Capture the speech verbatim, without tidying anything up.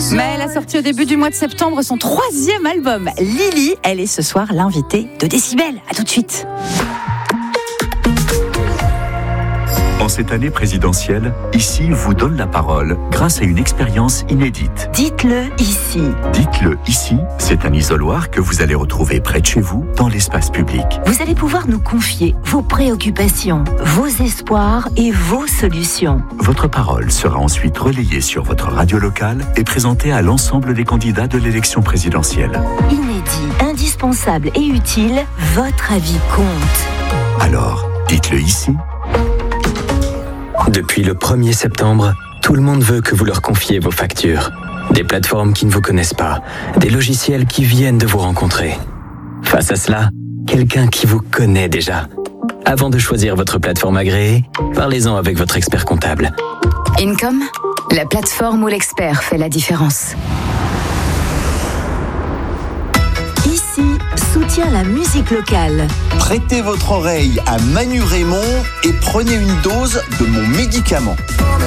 Mais elle a sorti au début du mois de septembre son troisième album, Lily. Elle est ce soir l'invitée de Décibel. À tout de suite. En cette année présidentielle, Ici vous donne la parole grâce à une expérience inédite. Dites-le ici. Dites-le ici, c'est un isoloir que vous allez retrouver près de chez vous, dans l'espace public. Vous allez pouvoir nous confier vos préoccupations, vos espoirs et vos solutions. Votre parole sera ensuite relayée sur votre radio locale et présentée à l'ensemble des candidats de l'élection présidentielle. Inédit, indispensable et utile, votre avis compte. Alors, dites-le ici. Depuis le premier septembre, tout le monde veut que vous leur confiez vos factures. Des plateformes qui ne vous connaissent pas, des logiciels qui viennent de vous rencontrer. Face à cela, quelqu'un qui vous connaît déjà. Avant de choisir votre plateforme agréée, parlez-en avec votre expert comptable. Income, la plateforme où l'expert fait la différence. Ici, soutient la musique locale. Prêtez votre oreille à Manu Raymond et prenez une dose de mon médicament.